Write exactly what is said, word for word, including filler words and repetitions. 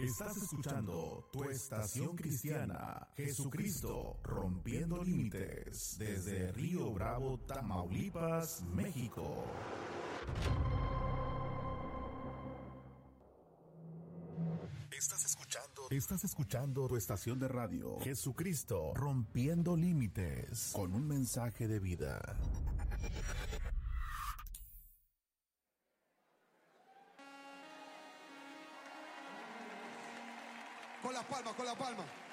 Estás escuchando tu estación cristiana, Jesucristo rompiendo límites, desde Río Bravo, Tamaulipas, México. Estás escuchando, estás escuchando tu estación de radio, Jesucristo rompiendo límites, con un mensaje de vida. Con las palmas, con las palmas.